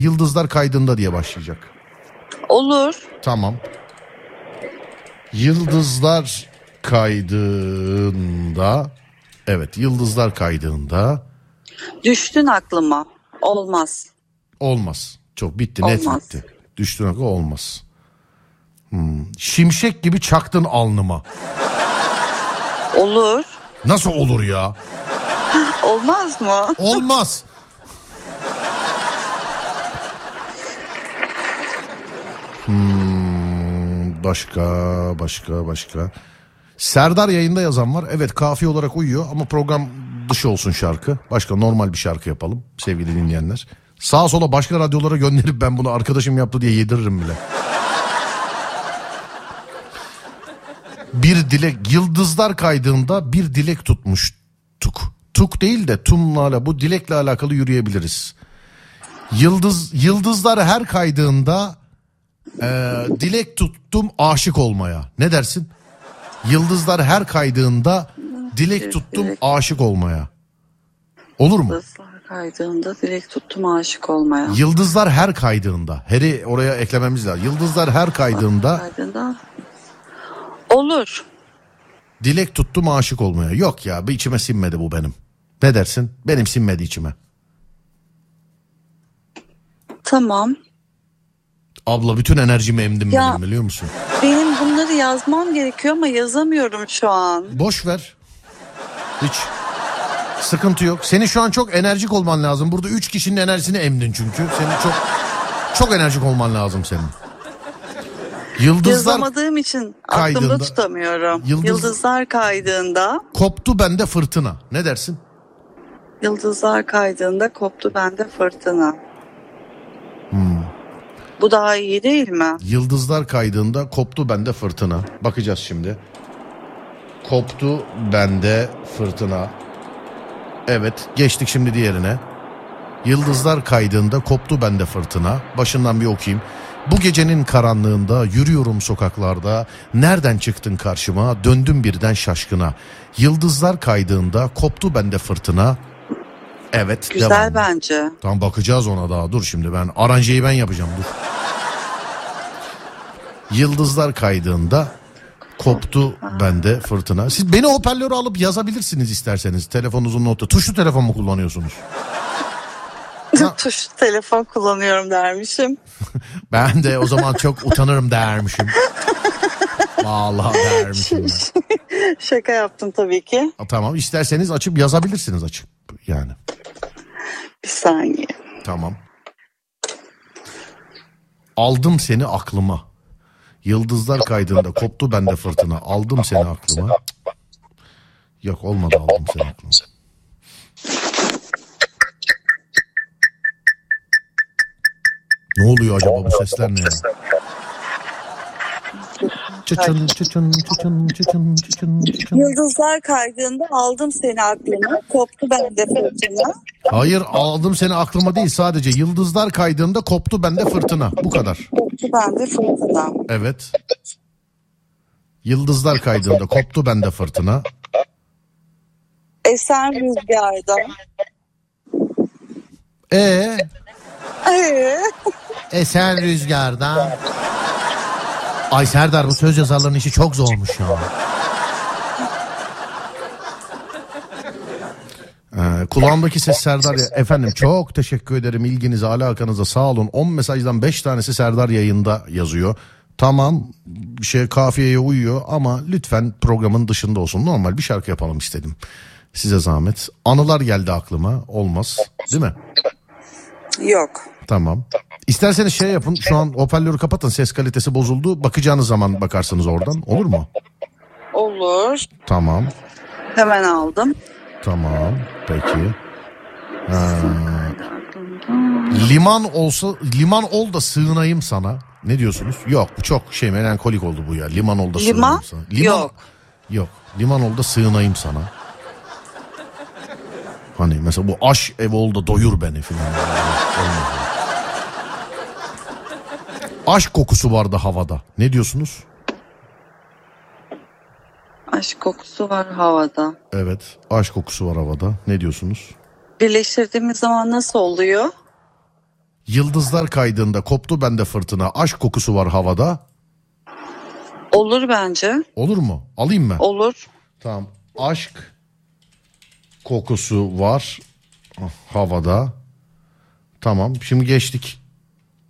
Yıldızlar kaydığında diye başlayacak. Olur. Tamam. Yıldızlar kaydığında. Evet, yıldızlar kaydığında. Düştün aklıma. Olmaz. Olmaz. Çok bitti, Olmaz. net bitti. Düştün aklıma olmaz. Şimşek gibi çaktın alnıma. Olur. Nasıl olur ya? Olmaz mı? Olmaz. Başka. Serdar yayında yazan var. Evet, kafiye olarak uyuyor ama program dışı olsun şarkı. Başka normal bir şarkı yapalım sevgili dinleyenler. Sağa sola başka radyolara gönderip ben bunu arkadaşım yaptı diye yediririm bile. Bir dilek, yıldızlar kaydığında bir dilek tutmuştuk. Tuk değil de tumlarla, bu dilekle alakalı yürüyebiliriz. Yıldızlar her kaydığında dilek tuttum aşık olmaya. Ne dersin? Yıldızlar her kaydığında dilek tuttum aşık olmaya. Olur mu? Yıldızlar kaydığında dilek tuttum aşık olmaya. Yıldızlar her kaydığında. Heri oraya eklememiz lazım. Yıldızlar her kaydığında. Olur. Dilek tuttum aşık olmaya. Yok ya, bir içime sinmedi bu benim. Ne dersin? Benim sinmedi içime. Tamam. Abla bütün enerjimi emdim Ya, benim, biliyor musun? Benim bunları yazmam gerekiyor ama yazamıyorum şu an. Boş ver. Hiç sıkıntı yok. Senin şu an çok enerjik olman lazım. Burada 3 kişinin enerjisini emdin çünkü. Senin çok enerjik olman lazım senin. Yıldızlar yazamadığım için aklımda tutamıyorum. Yıldızlar kaydığında. Koptu bende fırtına. Ne dersin? Yıldızlar kaydığında koptu bende fırtına. Bu daha iyi değil mi? Yıldızlar kaydığında koptu bende fırtına. Bakacağız şimdi. Koptu bende fırtına. Evet, geçtik şimdi diğerine. Yıldızlar kaydığında koptu bende fırtına. Başından bir okuyayım. Bu gecenin karanlığında yürüyorum sokaklarda. Nereden çıktın karşıma? Döndüm birden şaşkına. Yıldızlar kaydığında koptu bende fırtına. Evet, güzel devam. Bence. Tamam, bakacağız ona daha. Dur şimdi ben aranjeyi ben yapacağım, dur. Yıldızlar kaydığında koptu bende fırtına. Siz beni hoparlöre alıp yazabilirsiniz isterseniz. Telefonunuzun notu. Tuşlu telefon mu kullanıyorsunuz? Tuşlu telefon kullanıyorum dermişim. Ben de o zaman çok utanırım dermişim. Vallahi dermişim ben. Şaka yaptım tabii ki. Tamam, isterseniz açıp yazabilirsiniz, açıp yani. Bir saniye. Tamam. Aldım seni aklıma. Yıldızlar kaydığında koptu bende fırtına. Aldım seni aklıma. Yok, olmadı, aldım seni aklıma. Ne oluyor acaba, bu sesler ne ya? Çıçın çıçın çıçın çıçın çıçın çıçın. Yıldızlar kaydığında aldım seni aklıma. Koptu bende fırtına. Hayır, aldım seni aklıma değil, sadece yıldızlar kaydığında koptu bende fırtına. Bu kadar. Koptu bende fırtına. Evet. Yıldızlar kaydığında koptu bende fırtına. Esen rüzgarda. Esen rüzgarda. Ay Serdar, bu söz yazarlarının işi çok zormuş ya. Kulağımdaki ses Serdar ya. Efendim, çok teşekkür ederim ilginize, alakanıza, sağ olun. 10 mesajdan 5 tanesi Serdar yayında yazıyor. Tamam, kafiyeye uyuyor ama lütfen programın dışında olsun. Normal bir şarkı yapalım istedim. Size zahmet. Anılar geldi aklıma. Olmaz, değil mi? Yok. Tamam. İsterseniz yapın. Şu an hoparlörü kapatın. Ses kalitesi bozuldu. Bakacağınız zaman bakarsınız oradan. Olur mu? Olur. Tamam. Hemen aldım. Tamam. Peki. Liman ol da sığınayım sana. Ne diyorsunuz? Yok, bu çok melankolik oldu bu ya. Liman ol da sığınayım sana. Yok. Liman ol da sığınayım sana. Hani mesela bu aş ev ol da doyur beni filan. Aşk kokusu vardı havada. Ne diyorsunuz? Aşk kokusu var havada. Evet, aşk kokusu var havada. Ne diyorsunuz? Birleştirdiğimiz zaman nasıl oluyor? Yıldızlar kaydığında koptu bende fırtına. Aşk kokusu var havada. Olur bence. Olur mu? Alayım mı? Olur. Tamam. Aşk kokusu var havada. Tamam. Şimdi geçtik.